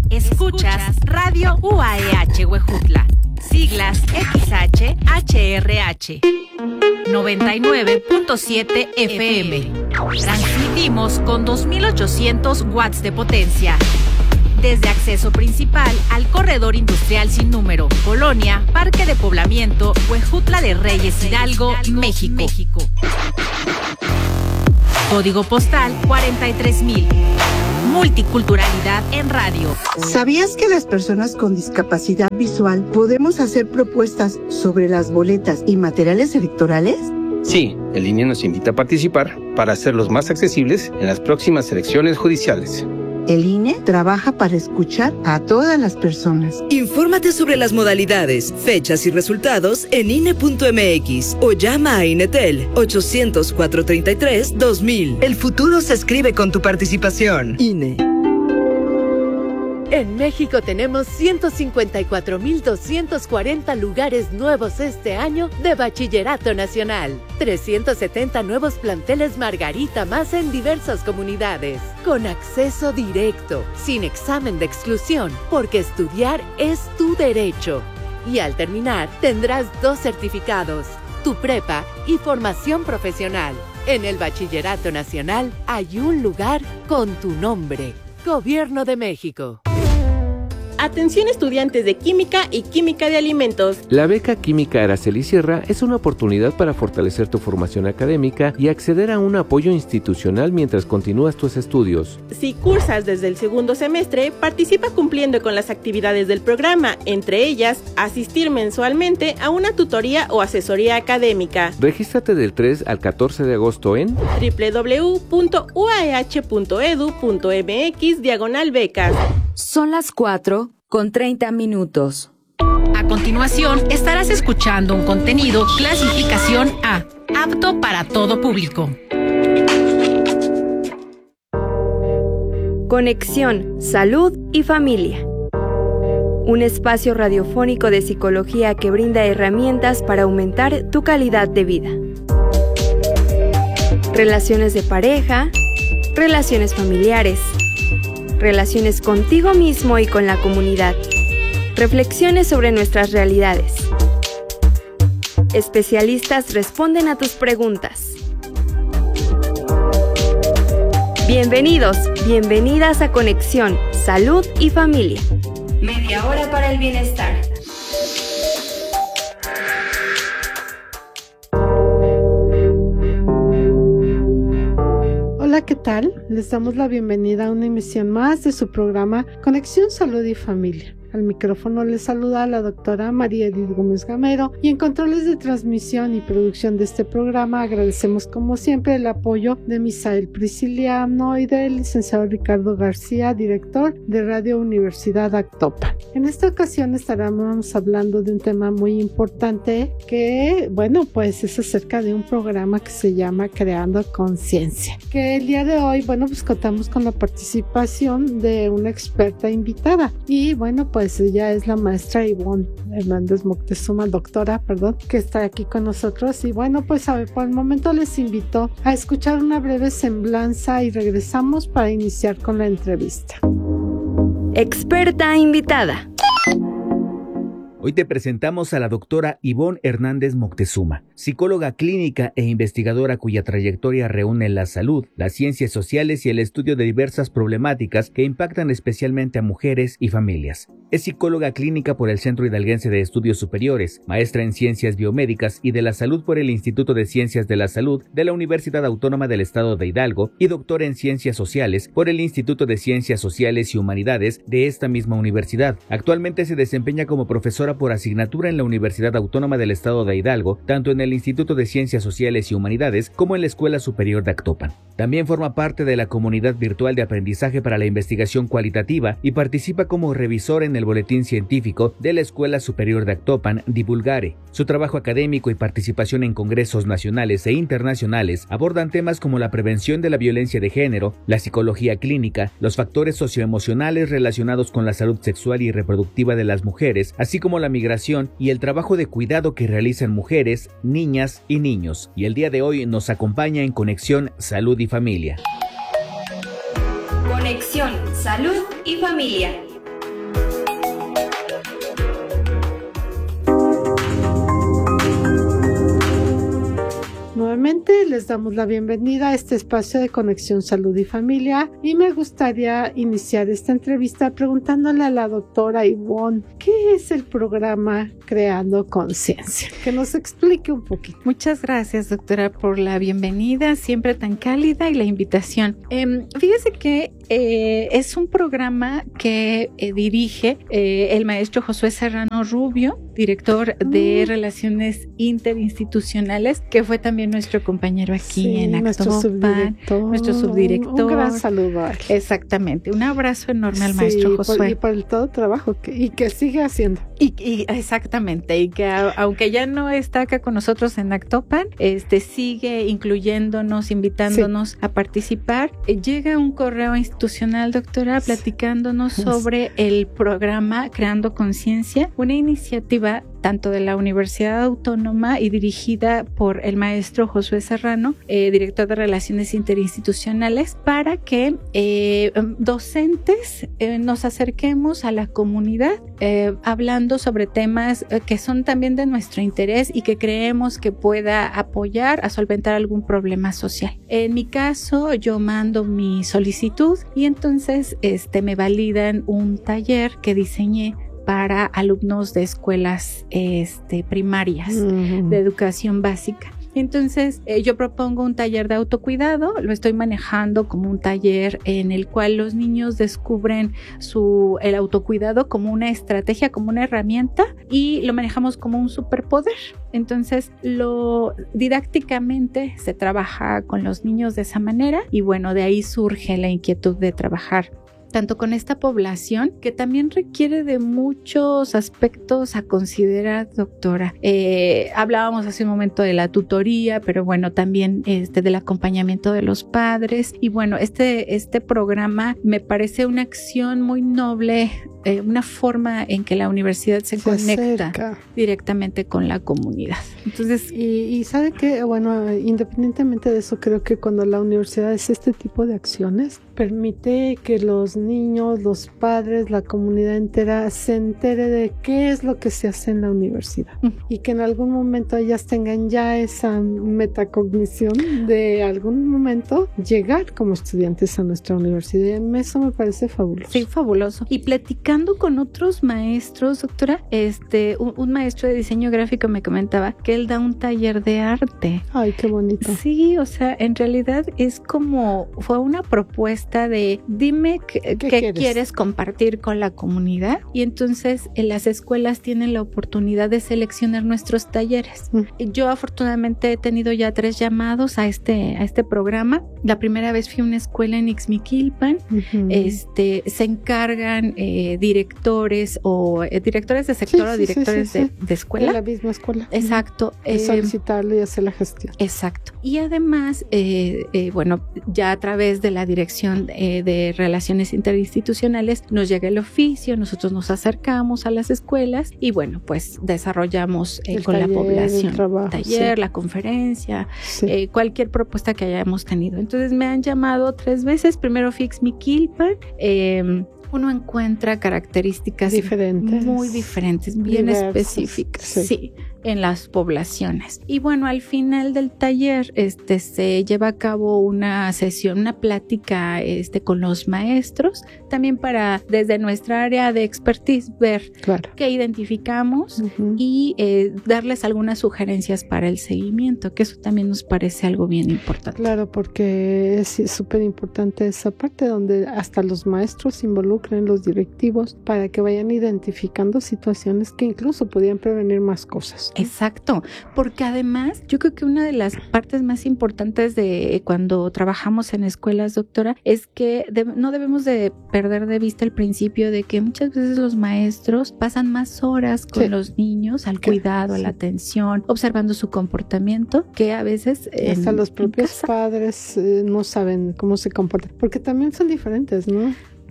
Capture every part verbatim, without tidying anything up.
Escuchas Radio U A E H Huejutla, siglas X H H R H, noventa y nueve punto siete F M. Transmitimos con dos mil ochocientos watts de potencia. Desde acceso principal al corredor industrial sin número, Colonia, Parque de Poblamiento, Huejutla de Reyes, Hidalgo, México. México. Código postal cuarenta y tres mil. Multiculturalidad en radio. ¿Sabías que las personas con discapacidad visual podemos hacer propuestas sobre las boletas y materiales electorales? Sí, el I N E nos invita a participar para hacerlos más accesibles en las próximas elecciones judiciales. El I N E trabaja para escuchar a todas las personas. Infórmate sobre las modalidades, fechas y resultados en I N E punto M X o llama a INETEL ochocientos, cuatrocientos treinta y tres, dos mil. El futuro se escribe con tu participación. I N E. En México tenemos ciento cincuenta y cuatro mil doscientos cuarenta lugares nuevos este año de Bachillerato Nacional. trescientos setenta nuevos planteles Margarita más en diversas comunidades. Con acceso directo, sin examen de exclusión, porque estudiar es tu derecho. Y al terminar, tendrás dos certificados, tu prepa y formación profesional. En el Bachillerato Nacional hay un lugar con tu nombre. Gobierno de México. Atención estudiantes de Química y Química de Alimentos. La beca Química Araceli Sierra es una oportunidad para fortalecer tu formación académica y acceder a un apoyo institucional mientras continúas tus estudios. Si cursas desde el segundo semestre, participa cumpliendo con las actividades del programa, entre ellas, asistir mensualmente a una tutoría o asesoría académica. Regístrate del tres al catorce de agosto en doble u doble u doble u punto u a e hache punto e d u punto m x diagonal becas. Son las cuatro con treinta minutos. A continuación, estarás escuchando un contenido clasificación A, apto para todo público. Conexión, salud y familia. Un espacio radiofónico de psicología que brinda herramientas para aumentar tu calidad de vida. Relaciones de pareja, relaciones familiares, relaciones contigo mismo y con la comunidad. Reflexiones sobre nuestras realidades. Especialistas responden a tus preguntas. Bienvenidos, bienvenidas a Conexión, Salud y Familia. Media hora para el bienestar. Hola, ¿qué tal? Les damos la bienvenida a una emisión más de su programa Conexión Salud y Familia. Al micrófono les saluda la doctora María Edith Gómez Gamero y en controles de transmisión y producción de este programa agradecemos como siempre el apoyo de Misael Prisciliano y del licenciado Ricardo García, director de Radio Universidad Actopan. En esta ocasión estaremos hablando de un tema muy importante que, bueno, pues es acerca de un programa que se llama Creando Conciencia, que el día de hoy, bueno, pues contamos con la participación de una experta invitada y, bueno, pues pues ella es la maestra Ivonne Hernández Moctezuma, doctora, perdón, que está aquí con nosotros. Y bueno, pues a ver, por el momento les invito a escuchar una breve semblanza y regresamos para iniciar con la entrevista. Experta invitada. Hoy te presentamos a la doctora Ivonne Hernández Moctezuma, psicóloga clínica e investigadora cuya trayectoria reúne la salud, las ciencias sociales y el estudio de diversas problemáticas que impactan especialmente a mujeres y familias. Es psicóloga clínica por el Centro Hidalguense de Estudios Superiores, maestra en Ciencias Biomédicas y de la Salud por el Instituto de Ciencias de la Salud de la Universidad Autónoma del Estado de Hidalgo y doctora en Ciencias Sociales por el Instituto de Ciencias Sociales y Humanidades de esta misma universidad. Actualmente se desempeña como profesora por asignatura en la Universidad Autónoma del Estado de Hidalgo, tanto en el Instituto de Ciencias Sociales y Humanidades como en la Escuela Superior de Actopan. También forma parte de la comunidad virtual de aprendizaje para la investigación cualitativa y participa como revisor en el Boletín Científico de la Escuela Superior de Actopan, Divulgare. Su trabajo académico y participación en congresos nacionales e internacionales abordan temas como la prevención de la violencia de género, la psicología clínica, los factores socioemocionales relacionados con la salud sexual y reproductiva de las mujeres, así como la migración y el trabajo de cuidado que realizan mujeres, niñas y niños. Y el día de hoy nos acompaña en Conexión Salud y Familia. Conexión Salud y Familia. Nuevamente les damos la bienvenida a este espacio de Conexión Salud y Familia y me gustaría iniciar esta entrevista preguntándole a la doctora Ivonne, ¿qué es el programa Creando Conciencia? Que nos explique un poquito. Muchas gracias, doctora, por la bienvenida, siempre tan cálida, y la invitación. Eh, fíjese que eh, es un programa que eh, dirige eh, el maestro Josué Serrano Rubio, director de mm. Relaciones Interinstitucionales, que fue también nuestro compañero aquí sí, en nuestro subdirector. Nuestro subdirector. Un gran saludo a él. Exactamente, un abrazo enorme al sí, maestro Josué. Por, y por el todo trabajo que, y que sigue haciendo. Y, y exactamente, y que a, aunque ya no está acá con nosotros en Actopan, este sigue incluyéndonos, invitándonos sí. a participar. Eh, llega un correo institucional, doctora, platicándonos sí. sobre el programa Creando Conciencia, una iniciativa tanto de la Universidad Autónoma y dirigida por el maestro Josué Serrano, eh, director de Relaciones Interinstitucionales, para que eh, docentes eh, nos acerquemos a la comunidad eh, hablando sobre temas eh, que son también de nuestro interés y que creemos que pueda apoyar a solventar algún problema social. En mi caso, yo mando mi solicitud y entonces este, me validan un taller que diseñé para alumnos de escuelas este, primarias, uh-huh. de educación básica. Entonces, eh, yo propongo un taller de autocuidado, lo estoy manejando como un taller en el cual los niños descubren su, el autocuidado como una estrategia, como una herramienta, y lo manejamos como un superpoder. Entonces, lo didácticamente se trabaja con los niños de esa manera y bueno, de ahí surge la inquietud de trabajar tanto con esta población que también requiere de muchos aspectos a considerar, doctora. Eh, hablábamos hace un momento de la tutoría, pero bueno, también este, del acompañamiento de los padres. Y bueno, este, este programa me parece una acción muy noble, eh, una forma en que la universidad se, se conecta acerca. directamente con la comunidad. Entonces, y, y sabe que, bueno, independientemente de eso, creo que cuando la universidad hace este tipo de acciones, permite que los niños, los padres, la comunidad entera se entere de qué es lo que se hace en la universidad mm. y que en algún momento ellas tengan ya esa metacognición de algún momento llegar como estudiantes a nuestra universidad. Eso me parece fabuloso. Sí, fabuloso. Y platicando con otros maestros, doctora, este, un, un maestro de diseño gráfico me comentaba que él da un taller de arte. Ay, qué bonito. Sí, o sea, en realidad es como, fue una propuesta de dime qué, ¿Qué, qué quieres? quieres compartir con la comunidad, y entonces en las escuelas tienen la oportunidad de seleccionar nuestros talleres. Mm. Yo afortunadamente he tenido ya tres llamados a este, a este programa. La primera vez fui a una escuela en Ixmiquilpan. Uh-huh. este, se encargan eh, directores o eh, directores de sector sí, o directores sí, sí, sí. De, de escuela. De la misma escuela. Exacto. De eh, solicitarlo y hacer la gestión. Exacto. Y además, eh, eh, bueno, ya a través de la dirección Eh, de Relaciones Interinstitucionales nos llega el oficio, nosotros nos acercamos a las escuelas y bueno, pues desarrollamos eh, con taller, la población el trabajo, taller, sí. la conferencia, sí. eh, cualquier propuesta que hayamos tenido. Entonces me han llamado tres veces, primero Ixmiquilpan, eh, uno encuentra características diferentes, muy diferentes, bien diversas, específicas, sí. sí, en las poblaciones. Y bueno, al final del taller este, se lleva a cabo una sesión, una plática este, con los maestros, también para desde nuestra área de expertise ver claro. qué identificamos uh-huh. y eh, darles algunas sugerencias para el seguimiento, que eso también nos parece algo bien importante. Claro, porque es súper importante esa parte donde hasta los maestros se involucran, los directivos, para que vayan identificando situaciones que incluso podían prevenir más cosas. Exacto, porque además yo creo que una de las partes más importantes de cuando trabajamos en escuelas, doctora, es que de, no debemos de perder de vista el principio de que muchas veces los maestros pasan más horas con sí. los niños al cuidado, sí. a la atención, observando su comportamiento, que a veces hasta en, los propios padres eh, no saben cómo se comportan, porque también son diferentes, ¿no?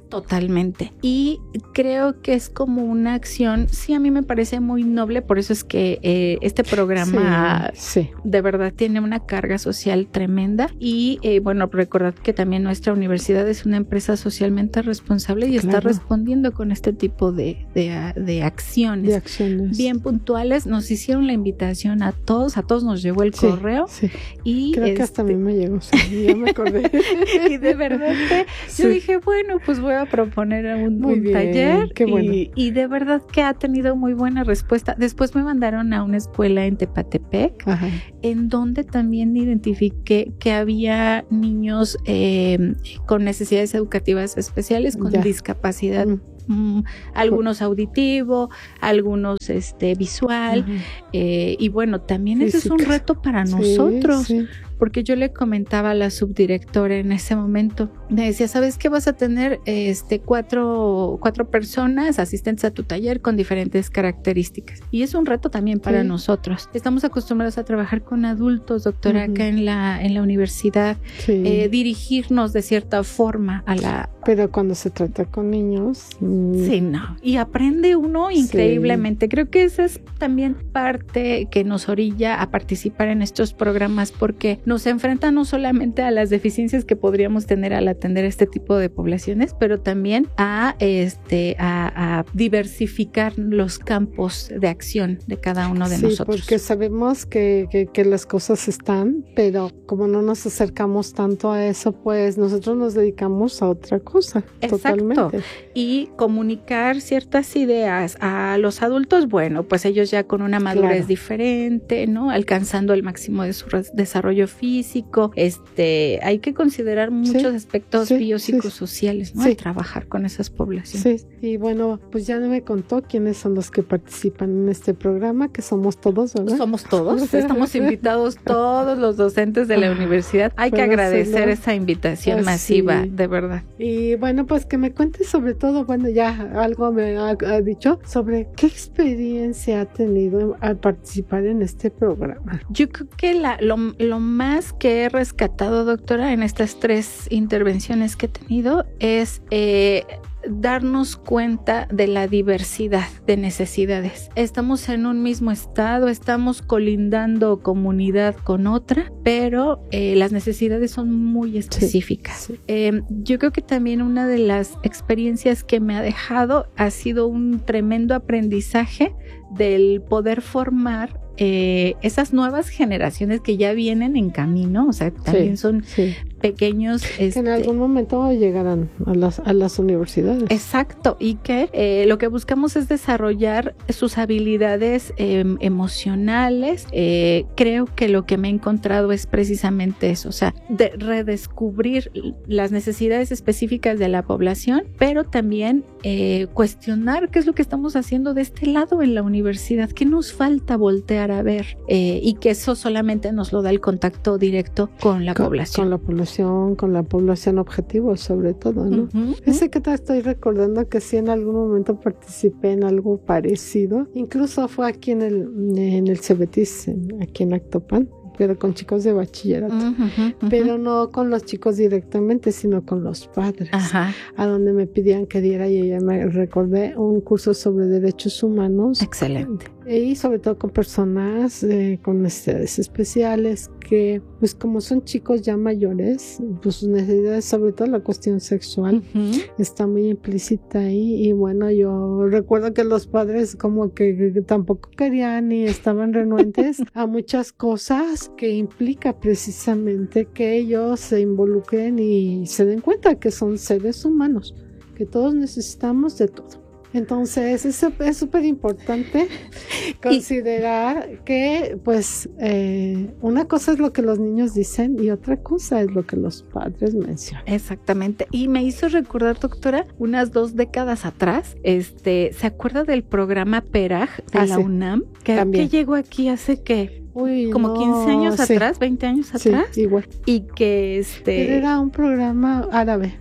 Totalmente. Y creo que es como una acción, sí, a mí me parece muy noble, por eso es que eh, este programa sí, sí. de verdad tiene una carga social tremenda. Y eh, bueno, recordad que también nuestra universidad es una empresa socialmente responsable y claro. está respondiendo con este tipo de, de, de acciones. De acciones. Bien puntuales. Nos hicieron la invitación a todos, a todos nos llegó el sí, correo. Sí. Y creo este, que hasta a mí me llegó, sí, ya me acordé. Y de verdad que sí. yo dije, bueno, pues voy a proponer un, muy un bien, taller qué bueno. y, y de verdad que ha tenido muy buena respuesta. Después me mandaron a una escuela en Tepatepec, Ajá. en donde también identifiqué que había niños eh, con necesidades educativas especiales, con ya. discapacidad. Mm. Mm, algunos auditivo, algunos este visual, uh-huh. eh, y bueno, también Física. Ese es un reto para sí, nosotros, sí. porque yo le comentaba a la subdirectora en ese momento, me decía, ¿sabes qué? Vas a tener este cuatro, cuatro personas asistentes a tu taller con diferentes características, y es un reto también para sí. nosotros. Estamos acostumbrados a trabajar con adultos, doctora, uh-huh. acá en la, en la universidad, sí. eh, dirigirnos de cierta forma a la... Pero cuando se trata con niños... Sí, no. Y aprende uno increíblemente. Sí. Creo que esa es también parte que nos orilla a participar en estos programas, porque nos enfrenta no solamente a las deficiencias que podríamos tener al atender este tipo de poblaciones, pero también a este a, a diversificar los campos de acción de cada uno de sí, nosotros. Sí, porque sabemos que, que, que las cosas están, pero como no nos acercamos tanto a eso, pues nosotros nos dedicamos a otra cosa. Exacto. Totalmente. Y comunicar ciertas ideas a los adultos, bueno, pues ellos ya con una madurez claro. diferente, ¿no? Alcanzando el máximo de su desarrollo físico. Este, hay que considerar muchos sí, aspectos sí, biopsicosociales, sí, ¿no? Sí. Al trabajar con esas poblaciones. Sí, y bueno, pues ya me contó quiénes son los que participan en este programa, que somos todos, ¿verdad? Somos todos, estamos invitados todos los docentes de la universidad. Hay que agradecer hacerlo. Esa invitación ah, masiva, sí. de verdad. Y bueno, pues que me cuentes sobre todo, bueno, ya algo me ha, ha dicho sobre qué experiencia ha tenido al participar en este programa. Yo creo que la, lo, lo más que he rescatado, doctora, en estas tres intervenciones que he tenido es eh, darnos cuenta de la diversidad de necesidades. Estamos en un mismo estado, estamos colindando comunidad con otra, pero eh, las necesidades son muy específicas. Sí, sí. Eh, yo creo que también una de las experiencias que me ha dejado ha sido un tremendo aprendizaje del poder formar eh, esas nuevas generaciones que ya vienen en camino, o sea, también sí, son sí. pequeños. Que este, en algún momento llegarán a las, a las universidades. Exacto, y que eh, lo que buscamos es desarrollar sus habilidades eh, emocionales. Eh, creo que lo que me he encontrado es precisamente eso, o sea, de redescubrir las necesidades específicas de la población, pero también eh, cuestionar qué es lo que estamos haciendo de este lado en la universidad, qué nos falta voltear a ver, eh, y que eso solamente nos lo da el contacto directo con la con, población. Con la población, con la población objetivo sobre todo, ¿no? Uh-huh, Ese uh-huh. que te estoy recordando que sí en algún momento participé en algo parecido, incluso fue aquí en el, en el Cebetis, aquí en Actopan, pero con chicos de bachillerato, uh-huh, uh-huh. pero no con los chicos directamente, sino con los padres, uh-huh. a donde me pedían que diera, y ella me recordé un curso sobre derechos humanos. Excelente. Y sobre todo con personas eh, con necesidades especiales, que pues como son chicos ya mayores, pues sus necesidades, sobre todo la cuestión sexual, uh-huh. está muy implícita ahí. Y bueno, yo recuerdo que los padres como que, que tampoco querían y estaban renuentes a muchas cosas que implica precisamente que ellos se involucren y se den cuenta que son seres humanos, que todos necesitamos de todo. Entonces es súper importante considerar y, que pues eh, una cosa es lo que los niños dicen y otra cosa es lo que los padres mencionan. Exactamente. Y me hizo recordar, doctora, unas dos décadas atrás, este, ¿se acuerda del programa PERAG de ah, la sí. UNAM? Que, que llegó aquí hace que Uy, como no, quince años sí. atrás, veinte años atrás. Sí, igual. Y que este Pero era un programa árabe.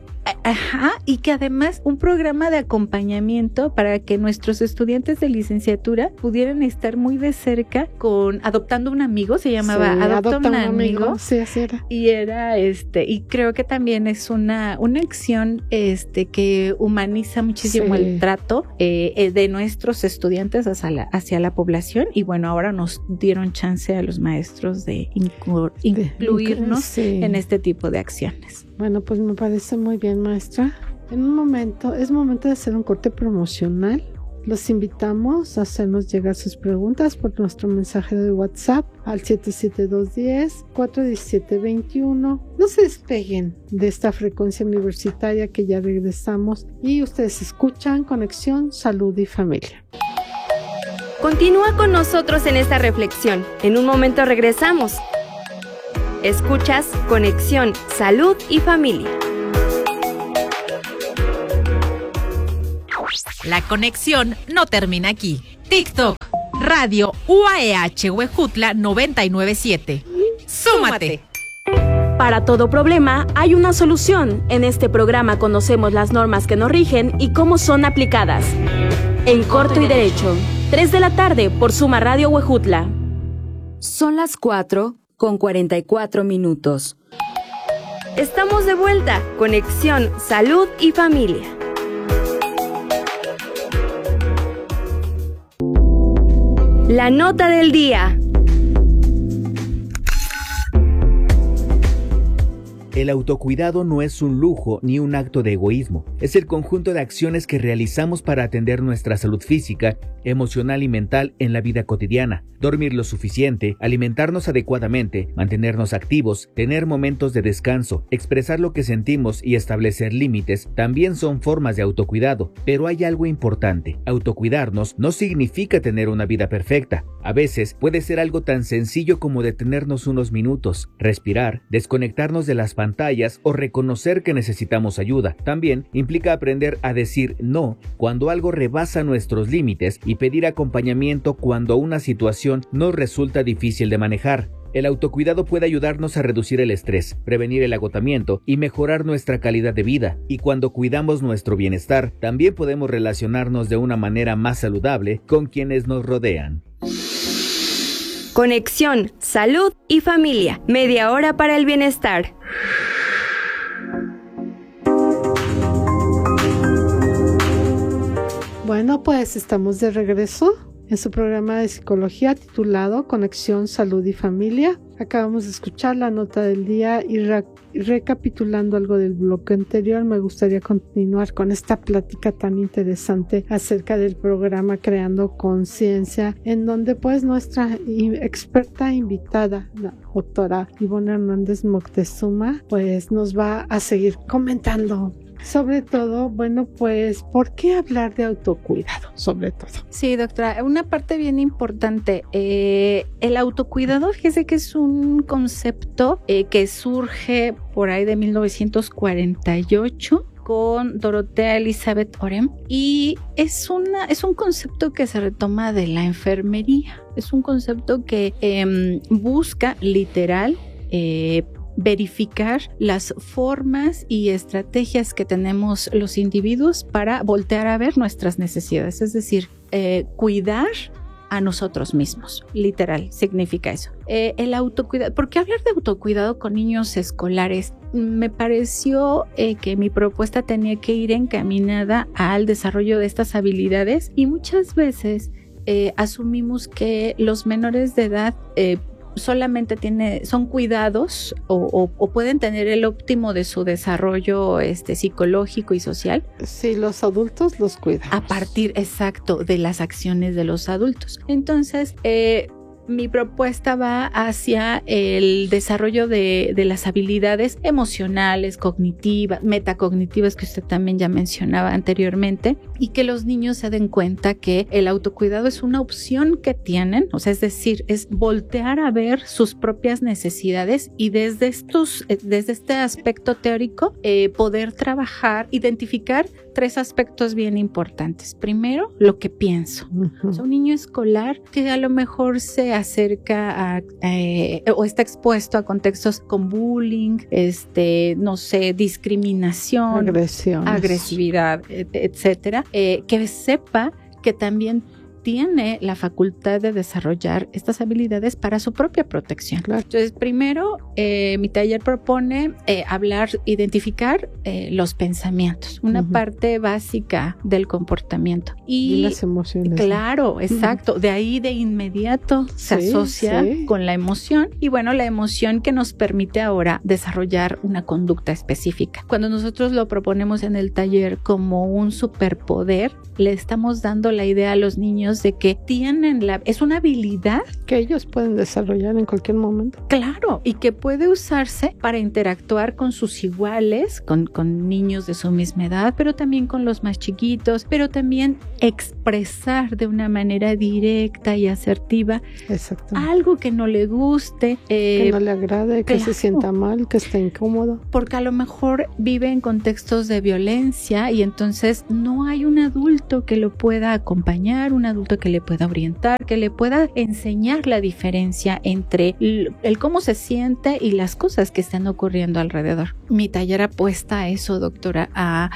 Ajá, y que además un programa de acompañamiento para que nuestros estudiantes de licenciatura pudieran estar muy de cerca con Adoptando un Amigo, se llamaba sí, Adopta, Adopta un, un amigo. amigo. Sí, así era. Y era este, y creo que también es una, una acción este que humaniza muchísimo Sí. el trato eh, de nuestros estudiantes hacia la, hacia la población. Y bueno, ahora nos dieron chance a los maestros de inclu- incluirnos sí. en este tipo de acciones. Bueno, pues me parece muy bien, maestra. En un momento, es momento de hacer un corte promocional. Los invitamos a hacernos llegar sus preguntas por nuestro mensaje de WhatsApp al siete siete dos uno cero, cuatro uno siete dos uno. No se despeguen de esta frecuencia universitaria, que ya regresamos, y ustedes escuchan Conexión Salud y Familia. Continúa con nosotros en esta reflexión. En un momento regresamos. Escuchas Conexión Salud y Familia. La conexión no termina aquí. TikTok, Radio U A E H Huejutla noventa y nueve punto siete. ¡Súmate! Para todo problema hay una solución. En este programa conocemos las normas que nos rigen y cómo son aplicadas. En Corto y Derecho, tres de la tarde por Suma Radio Huejutla. Son las cuatro con cuarenta y cuatro minutos. Estamos de vuelta. Conexión Salud y Familia. La nota del día. El autocuidado no es un lujo ni un acto de egoísmo, es el conjunto de acciones que realizamos para atender nuestra salud física, emocional y mental en la vida cotidiana. Dormir lo suficiente, alimentarnos adecuadamente, mantenernos activos, tener momentos de descanso, expresar lo que sentimos y establecer límites también son formas de autocuidado. Pero hay algo importante: autocuidarnos no significa tener una vida perfecta. A veces puede ser algo tan sencillo como detenernos unos minutos, respirar, desconectarnos de las pantallas o reconocer que necesitamos ayuda. También implica aprender a decir no cuando algo rebasa nuestros límites y pedir acompañamiento cuando una situación nos resulta difícil de manejar. El autocuidado puede ayudarnos a reducir el estrés, prevenir el agotamiento y mejorar nuestra calidad de vida. Y cuando cuidamos nuestro bienestar, también podemos relacionarnos de una manera más saludable con quienes nos rodean. Conexión Salud y Familia. Media hora para el bienestar. Bueno, pues estamos de regreso en su programa de psicología titulado Conexión Salud y Familia. Acabamos de escuchar la nota del día y re- recapitulando algo del bloque anterior, me gustaría continuar con esta plática tan interesante acerca del programa Creando Conciencia, en donde pues nuestra i- experta invitada, la doctora Ivonne Hernández Moctezuma, pues nos va a seguir comentando. Sobre todo, bueno, pues, ¿por qué hablar de autocuidado? Sobre todo. Sí, doctora, una parte bien importante, eh, el autocuidado, fíjese que es un concepto eh, que surge por ahí de mil novecientos cuarenta y ocho con Dorothea Elizabeth Orem, y es, una, es un concepto que se retoma de la enfermería, es un concepto que eh, busca literal eh, verificar las formas y estrategias que tenemos los individuos para voltear a ver nuestras necesidades, es decir, eh, cuidar a nosotros mismos, literal, significa eso. Eh, el autocuidado, ¿por qué hablar de autocuidado con niños escolares? Me pareció eh, que mi propuesta tenía que ir encaminada al desarrollo de estas habilidades, y muchas veces eh, asumimos que los menores de edad eh, solamente tiene, son cuidados o, o, o pueden tener el óptimo de su desarrollo este, psicológico y social. Sí, los adultos los cuidan. A partir, exacto, de las acciones de los adultos. Entonces, eh, mi propuesta va hacia el desarrollo de, de las habilidades emocionales, cognitivas, metacognitivas, que usted también ya mencionaba anteriormente, y que los niños se den cuenta que el autocuidado es una opción que tienen, o sea, es decir, es voltear a ver sus propias necesidades y desde estos, desde este aspecto teórico, eh, poder trabajar, identificar tres aspectos bien importantes. Primero, lo que pienso. Uh-huh. O sea, un niño escolar que a lo mejor se acerca a, eh, o está expuesto a contextos con bullying, este, no sé, discriminación, agresión, agresividad, et- etcétera, eh, que sepa que también tiene la facultad de desarrollar estas habilidades para su propia protección. Claro. Entonces, primero, eh, mi taller propone eh, hablar, identificar eh, los pensamientos, una uh-huh. parte básica del comportamiento. Y, y las emociones. Claro, exacto. Uh-huh. De ahí de inmediato se sí, asocia sí. con la emoción y bueno, la emoción que nos permite ahora desarrollar una conducta específica. Cuando nosotros lo proponemos en el taller como un superpoder, le estamos dando la idea a los niños de que tienen la, es una habilidad que ellos pueden desarrollar en cualquier momento. Claro, y que puede usarse para interactuar con sus iguales, con, con niños de su misma edad, pero también con los más chiquitos, pero también expresar de una manera directa y asertiva algo que no le guste, eh, que no le agrade, que claro. se sienta mal, que esté incómodo. Porque a lo mejor vive en contextos de violencia y entonces no hay un adulto que lo pueda acompañar, un adulto que le pueda orientar, que le pueda enseñar la diferencia entre el, el cómo se siente y las cosas que están ocurriendo alrededor. Mi taller apuesta a eso, doctora, a,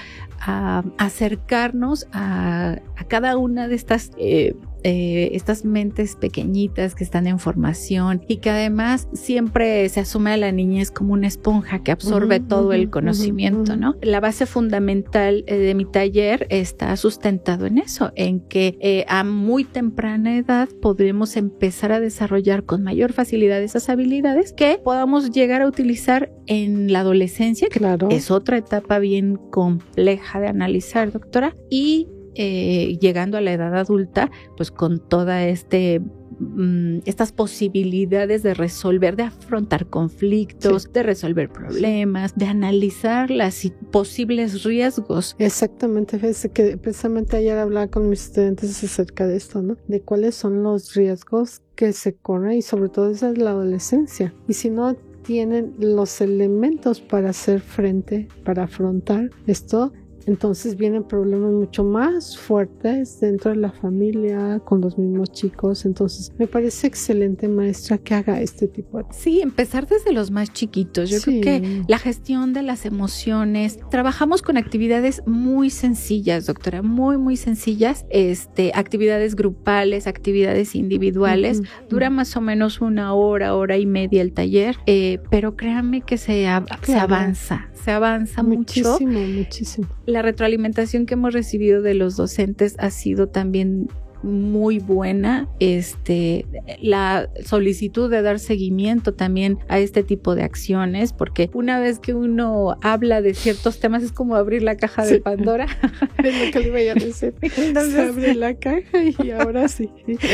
a acercarnos a, a cada una de estas eh, Eh, estas mentes pequeñitas que están en formación y que además siempre se asume a la niñez como una esponja que absorbe uh-huh, todo uh-huh, el conocimiento, uh-huh. ¿no? La base fundamental eh, de mi taller está sustentado en eso, en que eh, a muy temprana edad podremos empezar a desarrollar con mayor facilidad esas habilidades que podamos llegar a utilizar en la adolescencia, que claro. es otra etapa bien compleja de analizar, doctora, y Eh, llegando a la edad adulta, pues con toda este mm, estas posibilidades de resolver, de afrontar conflictos, sí. de resolver problemas, de analizar los posibles riesgos. Exactamente, fíjese que precisamente ayer hablaba con mis estudiantes acerca de esto, ¿no? De cuáles son los riesgos que se corren y sobre todo esa es la adolescencia. Y si no tienen los elementos para hacer frente, para afrontar esto, entonces vienen problemas mucho más fuertes dentro de la familia, con los mismos chicos. Entonces me parece excelente, maestra, que haga este tipo de... Sí, empezar desde los más chiquitos. Yo sí. creo que la gestión de las emociones, trabajamos con actividades muy sencillas, doctora, muy, muy sencillas, este, actividades grupales, actividades individuales. Uh-huh. Dura más o menos una hora, hora y media el taller, eh, pero créanme que se, a, claro. se avanza, se avanza muchísimo, mucho. Muchísimo, muchísimo. La retroalimentación que hemos recibido de los docentes ha sido también muy buena. Este, la solicitud de dar seguimiento también a este tipo de acciones, porque una vez que uno habla de ciertos temas es como abrir la caja sí. de Pandora. Es lo que le voy a decir. Entonces se abre la caja y ahora sí.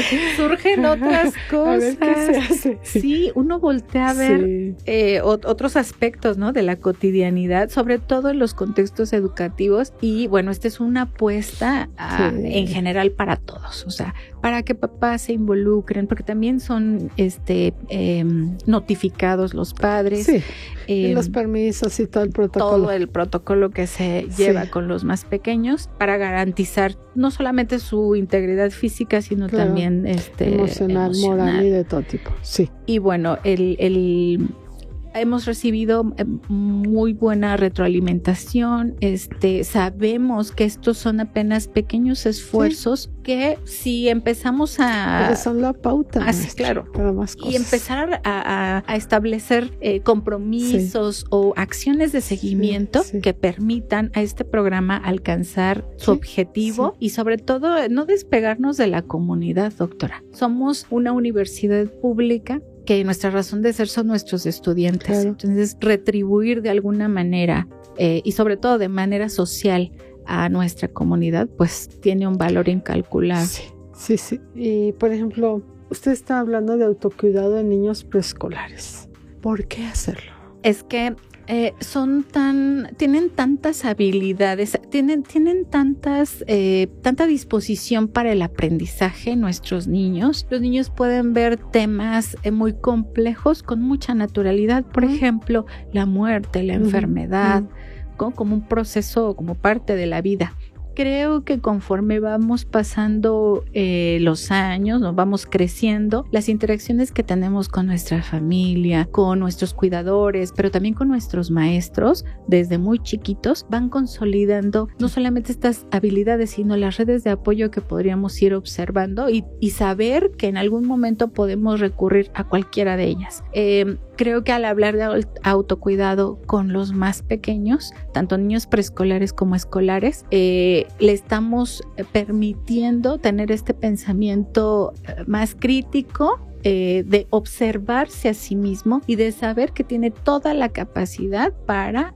Surgen otras cosas. A ver qué se hace. Sí, uno voltea a ver sí. eh, otros aspectos, ¿no? De la cotidianidad, sobre todo en los contextos educativos. Y bueno, esta es una apuesta a, sí. en general para todos. O sea, para que papás se involucren, porque también son este eh, notificados los padres. Sí, eh, los permisos y todo el protocolo. Todo el protocolo que se sí. lleva con los más pequeños para garantizar no solamente su integridad física, sino claro, también este, emocional, emocional, moral y de todo tipo. Sí. Y bueno, el... el hemos recibido muy buena retroalimentación. Este, sabemos que estos son apenas pequeños esfuerzos sí. que si empezamos a... Pero son la pauta. Así, claro. Para más cosas. Y empezar a, a, a establecer eh, compromisos sí. o acciones de seguimiento sí, sí. que permitan a este programa alcanzar sí, su objetivo sí. y sobre todo no despegarnos de la comunidad, doctora. Somos una universidad pública que nuestra razón de ser son nuestros estudiantes. Claro. Entonces, retribuir de alguna manera eh, y sobre todo de manera social a nuestra comunidad, pues tiene un valor incalculable. Sí, sí, sí. Y, por ejemplo, usted está hablando de autocuidado de niños preescolares. ¿Por qué hacerlo? Es que eh, son tan, tienen tantas habilidades, tienen, tienen tantas, eh, tanta disposición para el aprendizaje nuestros niños. Los niños pueden ver temas eh, muy complejos con mucha naturalidad. Por uh-huh. ejemplo, la muerte, la uh-huh. enfermedad. Uh-huh. básico, como un proceso, como parte de la vida. Creo que conforme vamos pasando eh, los años, nos vamos creciendo, las interacciones que tenemos con nuestra familia, con nuestros cuidadores, pero también con nuestros maestros, desde muy chiquitos, van consolidando no solamente estas habilidades, sino las redes de apoyo que podríamos ir observando y, y saber que en algún momento podemos recurrir a cualquiera de ellas. Eh, creo que al hablar de autocuidado con los más pequeños, tanto niños preescolares como escolares, eh, le estamos permitiendo tener este pensamiento más crítico, eh, de observarse a sí mismo y de saber que tiene toda la capacidad para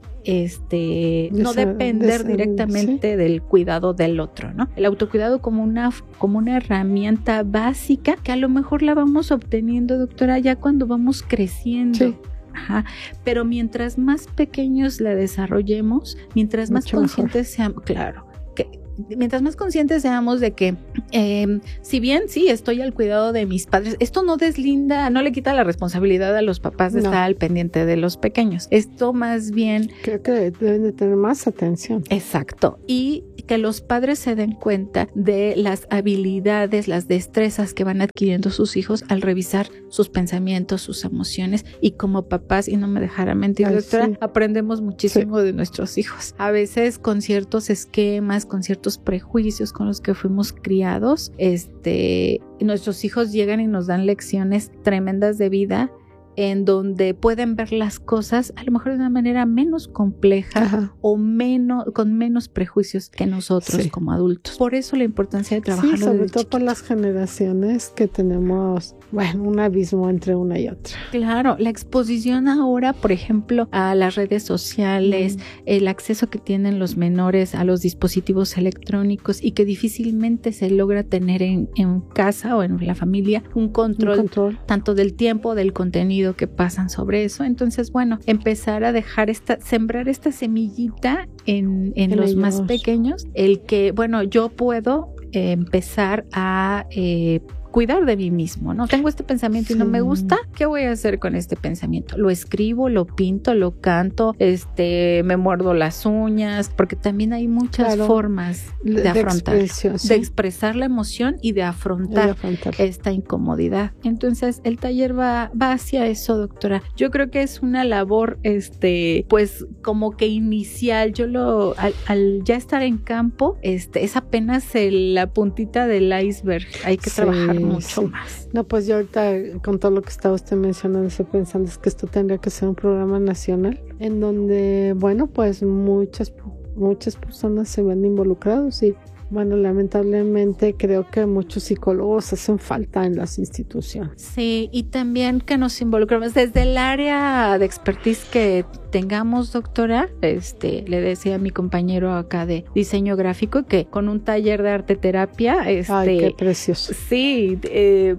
este no Desa- depender desa- directamente sí. del cuidado del otro, ¿no? El autocuidado como una como una herramienta básica que a lo mejor la vamos obteniendo, doctora, ya cuando vamos creciendo. Sí. Ajá. Pero mientras más pequeños la desarrollemos, mientras más Mucho conscientes seamos, claro, que mientras más conscientes seamos de que eh, si bien sí estoy al cuidado de mis padres, esto no deslinda, no le quita la responsabilidad a los papás de no. estar al pendiente de los pequeños. Esto más bien... Creo que deben de tener más atención. Exacto. Y que los padres se den cuenta de las habilidades, las destrezas que van adquiriendo sus hijos al revisar sus pensamientos, sus emociones, y como papás, y no me dejara mentir, Ay, doctora, sí. aprendemos muchísimo sí. de nuestros hijos. A veces con ciertos esquemas, con ciertos prejuicios con los que fuimos criados, este, nuestros hijos llegan y nos dan lecciones tremendas de vida, en donde pueden ver las cosas a lo mejor de una manera menos compleja Ajá. o menos con menos prejuicios que nosotros sí. como adultos. Por eso la importancia de trabajar. Sí, sobre todo por las generaciones que tenemos, bueno, un abismo entre una y otra. Claro, la exposición ahora, por ejemplo, a las redes sociales, mm. el acceso que tienen los menores a los dispositivos electrónicos y que difícilmente se logra tener en, en casa o en la familia un control, un control tanto del tiempo, del contenido que pasan sobre eso. Entonces, bueno, empezar a dejar esta, sembrar esta semillita en, en, en los ellos. Más pequeños, el que, bueno, yo puedo eh, empezar a eh, cuidar de mí mismo, ¿no? Tengo este pensamiento sí. y no me gusta, ¿qué voy a hacer con este pensamiento? Lo escribo, lo pinto, lo canto, este, me muerdo las uñas, porque también hay muchas claro. formas de, de afrontar, ¿sí? de expresar la emoción y de afrontar, de afrontar esta incomodidad. Entonces, el taller va, va hacia eso, doctora. Yo creo que es una labor, este, pues, como que inicial. Yo lo, al, al ya estar en campo, este, es apenas el, la puntita del iceberg. Hay que sí. trabajar mucho sí. más. No, pues yo ahorita con todo lo que estaba usted mencionando estoy pensando es que esto tendría que ser un programa nacional en donde, bueno, pues muchas muchas personas se ven involucrados y bueno, lamentablemente creo que muchos psicólogos hacen falta en las instituciones. Sí, y también que nos involucremos desde el área de expertise que tengamos, doctora. Este, le decía a mi compañero acá de diseño gráfico que con un taller de arte terapia, este, ay, qué precioso. Sí, eh,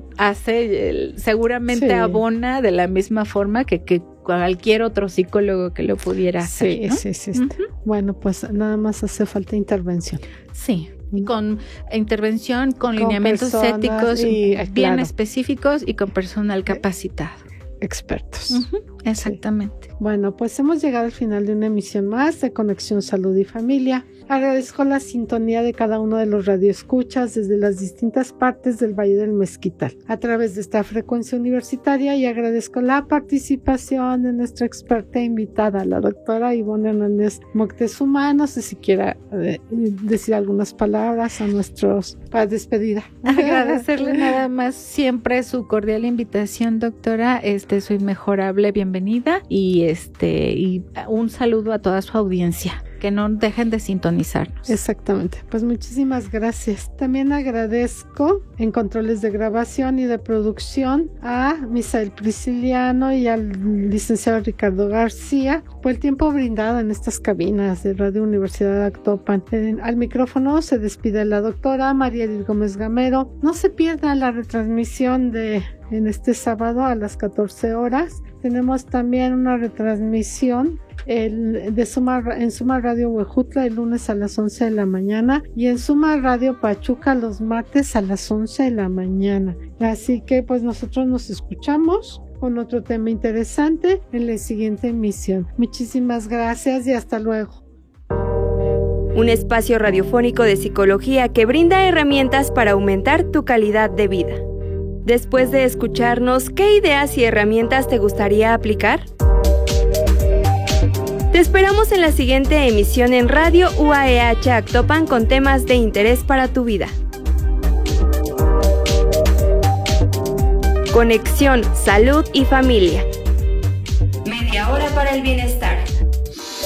hace, seguramente sí. abona de la misma forma que, que cualquier otro psicólogo que lo pudiera hacer, sí, ¿no? Sí, sí, sí. Uh-huh. Bueno, pues nada más hace falta intervención. Sí. Con intervención, con, con lineamientos éticos y, bien claro. específicos y con personal capacitado. Expertos. Uh-huh, exactamente. Sí. Bueno, pues hemos llegado al final de una emisión más de Conexión Salud y Familia. Agradezco la sintonía de cada uno de los radioescuchas desde las distintas partes del Valle del Mezquital a través de esta frecuencia universitaria, y agradezco la participación de nuestra experta invitada, la doctora Ivonne Hernández Moctezuma. No sé si quiera eh, decir algunas palabras a nuestros para despedida. Agradecerle nada más siempre su cordial invitación, doctora. Este, su inmejorable bienvenida y este y un saludo a toda su audiencia. Que no dejen de sintonizarnos. Exactamente, pues muchísimas gracias. También agradezco en controles de grabación y de producción a Misael Prisciliano y al licenciado Ricardo García por el tiempo brindado en estas cabinas de Radio Universidad de Actopan. Al micrófono se despide la doctora María Edith Gómez Gamero. No se pierda la retransmisión de en este sábado a las catorce horas. Tenemos también una retransmisión el, de Suma, en Suma Radio Huejutla el lunes a las once de la mañana y en Suma Radio Pachuca los martes a las once de la mañana. Así que pues nosotros nos escuchamos con otro tema interesante en la siguiente emisión. Muchísimas gracias y hasta luego. un espacio radiofónico de psicología que brinda herramientas para aumentar tu calidad de vida. Después de escucharnos, ¿qué ideas y herramientas te gustaría aplicar? Te esperamos en la siguiente emisión en Radio U A E H Actopan con temas de interés para tu vida. Conexión, salud y familia. Media hora para el bienestar.